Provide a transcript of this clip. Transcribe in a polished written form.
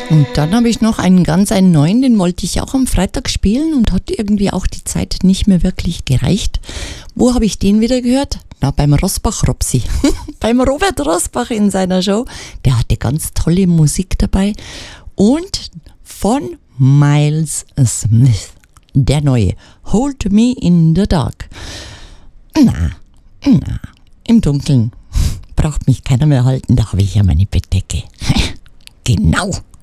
Und dann habe ich noch einen neuen, den wollte ich auch am Freitag spielen und hat irgendwie auch die Zeit nicht mehr wirklich gereicht. Wo habe ich den wieder gehört? Na, beim Rosbach-Ropsi. Beim Robert Rosbach in seiner Show. Der hatte ganz tolle Musik dabei. Und von Miles Smith, der neue Hold Me in the Dark. Na, im Dunkeln braucht mich keiner mehr halten, da habe ich ja meine Bettdecke. Genau.